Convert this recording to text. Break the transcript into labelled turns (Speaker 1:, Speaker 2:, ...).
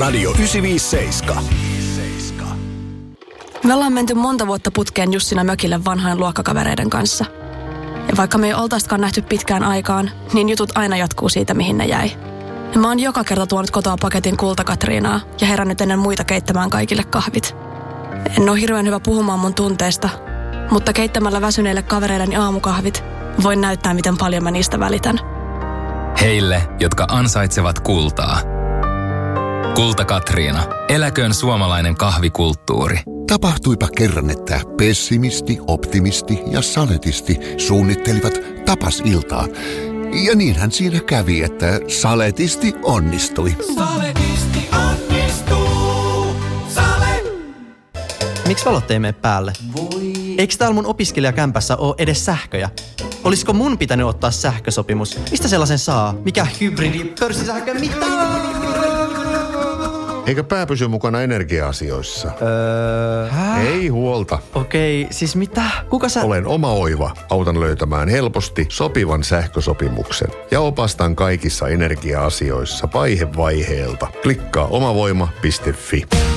Speaker 1: Radio 957.
Speaker 2: Me ollaan menty monta vuotta putkeen Jussina mökille vanhojen luokkakavereiden kanssa. Ja vaikka me ei oltaisikaan nähty pitkään aikaan, niin jutut aina jatkuu siitä, mihin ne jäi. Ja mä oon joka kerta tuonut kotoa paketin Kulta-Katriinaa ja herännyt ennen muita keittämään kaikille kahvit. En oo hirveän hyvä puhumaan mun tunteista, mutta keittämällä väsyneille kavereilleni aamukahvit voin näyttää, miten paljon mä niistä välitän.
Speaker 3: Heille, jotka ansaitsevat kultaa. Kulta-Katriina. Eläköön suomalainen kahvikulttuuri.
Speaker 4: Tapahtuipa kerran, että pessimisti, optimisti ja saletisti suunnittelivat tapasiltaa. Ja niinhän siinä kävi, että saletisti onnistui.
Speaker 5: Saletisti onnistuu.
Speaker 6: Miksi valot ei mene päälle? Eikö täällä mun opiskelijakämpässä ole edes sähköjä? Olisiko mun pitänyt ottaa sähkösopimus? Mistä sellaisen saa? Mikä hybridi? Pörssisähkö? Mitä?
Speaker 7: Eikö pää pysy mukana energia-asioissa? Ei huolta.
Speaker 6: Okei, siis mitä? Kuka sä?
Speaker 7: Olen oma oiva. Autan löytämään helposti sopivan sähkösopimuksen. Ja opastan kaikissa energia-asioissa vaihe vaiheelta. Klikkaa omavoima.fi.